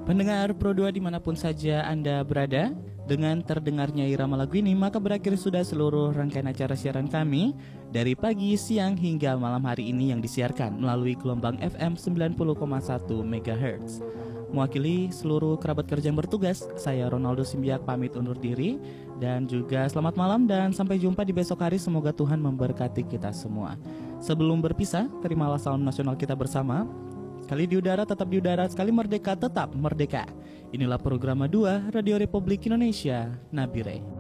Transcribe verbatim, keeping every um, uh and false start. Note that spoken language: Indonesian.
Pendengar Pro dua dimanapun saja Anda berada, dengan terdengarnya irama lagu ini, maka berakhir sudah seluruh rangkaian acara siaran kami dari pagi, siang, hingga malam hari ini yang disiarkan melalui gelombang F M sembilan puluh koma satu megahertz. Mewakili seluruh kerabat kerja yang bertugas, saya Ronaldo Simbiak pamit undur diri. Dan juga selamat malam dan sampai jumpa di besok hari. Semoga Tuhan memberkati kita semua. Sebelum berpisah, terimalah salam nasional kita bersama. Sekali di udara tetap di udara, sekali merdeka tetap merdeka. Inilah program dua Radio Republik Indonesia, Nabire.